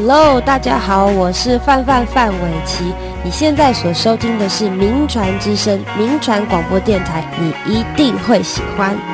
Hello， 大家好，我是范玮琪。你现在所收听的是名传之声，名传广播电台，你一定会喜欢。